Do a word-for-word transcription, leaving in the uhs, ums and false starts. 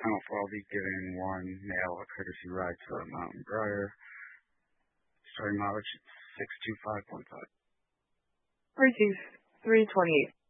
Alpha, I'll be giving one male a courtesy ride to Mountain Briar. Starting mileage six two five point five. three two three twenty-eight.